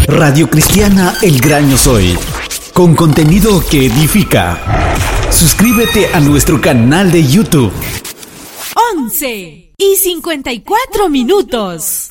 Radio Cristiana El Gran Yo Soy, con contenido que edifica. Suscríbete a nuestro canal de YouTube. 11:54 minutos.